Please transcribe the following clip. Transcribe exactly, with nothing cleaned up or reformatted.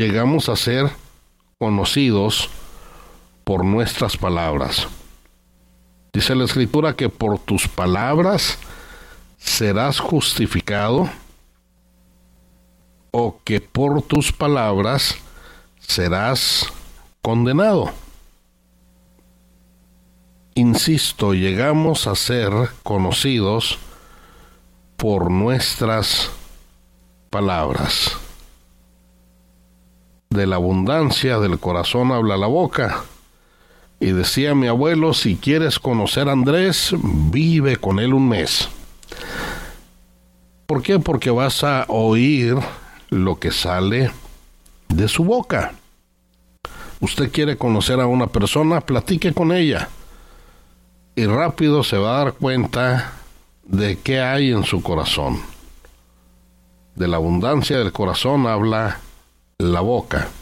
llegamos a ser conocidos por nuestras palabras. Dice la Escritura que por tus palabras serás justificado, o que por tus palabras serás condenado. Insisto, llegamos a ser conocidos por nuestras palabras. De la abundancia del corazón habla la boca. Y decía mi abuelo, si quieres conocer a Andrés, vive con él un mes. ¿Por qué? Porque vas a oír lo que sale de su boca. Usted quiere conocer a una persona, platique con ella. Y rápido se va a dar cuenta de qué hay en su corazón. De la abundancia del corazón habla la boca.